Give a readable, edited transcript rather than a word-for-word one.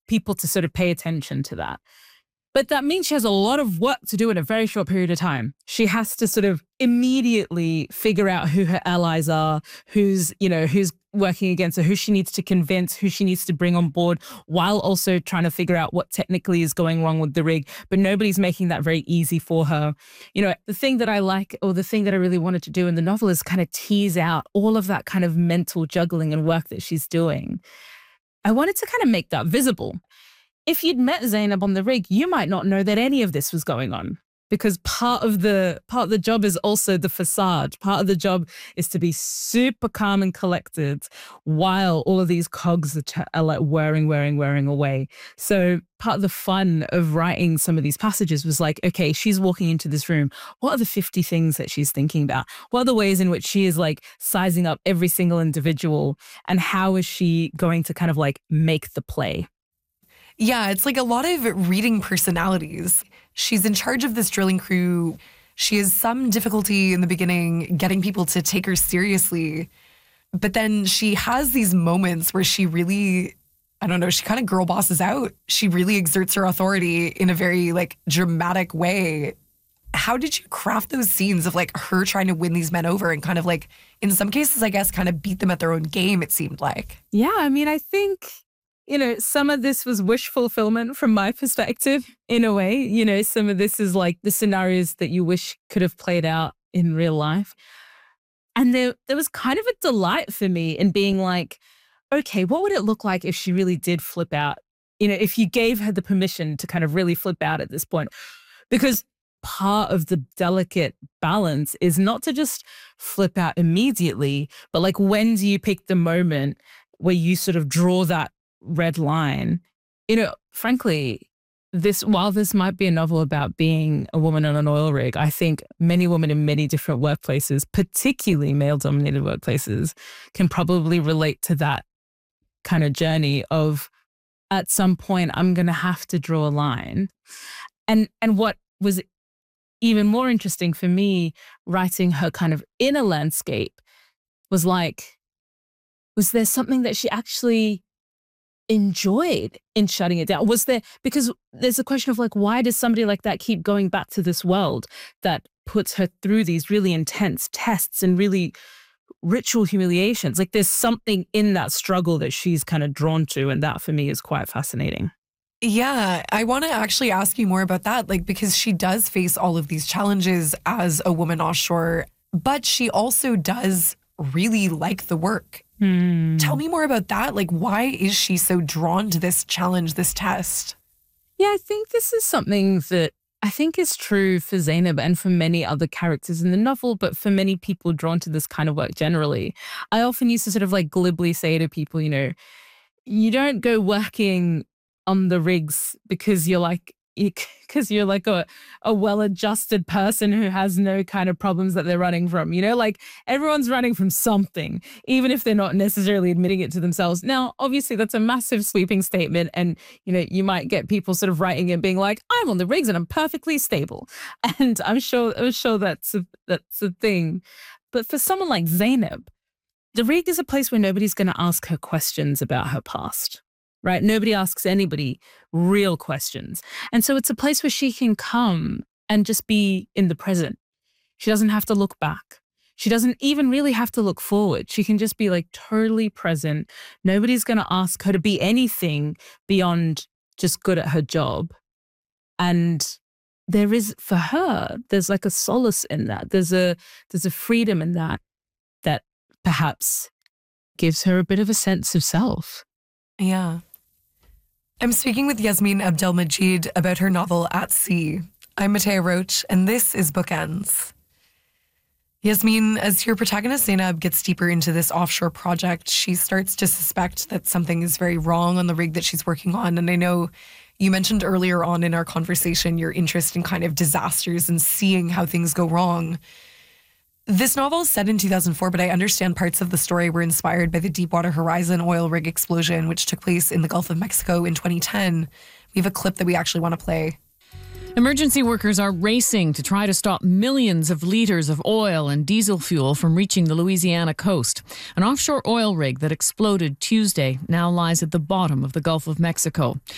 people to sort of pay attention to that. But that means she has a lot of work to do in a very short period of time. She has to sort of immediately figure out who her allies are, who's working against her, who she needs to convince, who she needs to bring on board, while also trying to figure out what technically is going wrong with the rig. But nobody's making that very easy for her. The thing that I like, or the thing that I really wanted to do in the novel, is kind of tease out all of that kind of mental juggling and work that she's doing. I wanted to kind of make that visible. If you'd met Zainab on the rig, you might not know that any of this was going on, because part of the job is also the facade. Part of the job is to be super calm and collected while all of these cogs are like whirring away. So part of the fun of writing some of these passages was like, okay, she's walking into this room. What are the 50 things that she's thinking about? What are the ways in which she is like sizing up every single individual? And how is she going to kind of like make the play? Yeah, it's like a lot of reading personalities. She's in charge of this drilling crew. She has some difficulty in the beginning getting people to take her seriously. But then she has these moments where she really, I don't know, she kind of girl bosses out. She really exerts her authority in a very like dramatic way. How did you craft those scenes of like her trying to win these men over and kind of like, in some cases, I guess, kind of beat them at their own game, it seemed like? Yeah, I mean, I think some of this was wish fulfillment from my perspective, in a way. Some of this is like the scenarios that you wish could have played out in real life. And there was kind of a delight for me in being like, okay, what would it look like if she really did flip out? If you gave her the permission to kind of really flip out at this point. Because part of the delicate balance is not to just flip out immediately, but like, when do you pick the moment where you sort of draw that red line? Frankly, while this might be a novel about being a woman on an oil rig, I think many women in many different workplaces, particularly male-dominated workplaces, can probably relate to that kind of journey of, at some point, I'm going to have to draw a line. And what was even more interesting for me, writing her kind of inner landscape, was like, was there something that she actually enjoyed in shutting it down? Because there's a question of like, why does somebody like that keep going back to this world that puts her through these really intense tests and really ritual humiliations? Like, there's something in that struggle that she's kind of drawn to, and that for me is quite fascinating. Yeah, I want to actually ask you more about that, like, because she does face all of these challenges as a woman offshore, but she also does really like the work. Tell me more about that. Like, why is she so drawn to this challenge, this test? Yeah, I think this is something that I think is true for Zainab and for many other characters in the novel, but for many people drawn to this kind of work generally. I often used to sort of like glibly say to people, you don't go working on the rigs because you're like a well-adjusted person who has no kind of problems that they're running from. Like, everyone's running from something, even if they're not necessarily admitting it to themselves. Now, obviously, that's a massive sweeping statement. And, you might get people sort of writing and being like, I'm on the rigs and I'm perfectly stable. And I'm sure that's a thing. But for someone like Zainab, the rig is a place where nobody's going to ask her questions about her past. Right? Nobody asks anybody real questions. And so it's a place where she can come and just be in the present. She doesn't have to look back. She doesn't even really have to look forward. She can just be like totally present. Nobody's going to ask her to be anything beyond just good at her job. And there is, for her, there's like a solace in that. There's a freedom in that perhaps gives her a bit of a sense of self. Yeah. I'm speaking with Yasmin Abdelmajid about her novel At Sea. I'm Matea Roach, and this is Bookends. Yasmin, as your protagonist Zainab gets deeper into this offshore project, she starts to suspect that something is very wrong on the rig that she's working on. And I know you mentioned earlier on in our conversation your interest in kind of disasters and seeing how things go wrong. This novel is set in 2004, but I understand parts of the story were inspired by the Deepwater Horizon oil rig explosion, which took place in the Gulf of Mexico in 2010. We have a clip that we actually want to play. Emergency workers are racing to try to stop millions of liters of oil and diesel fuel from reaching the Louisiana coast. An offshore oil rig that exploded Tuesday now lies at the bottom of the Gulf of Mexico.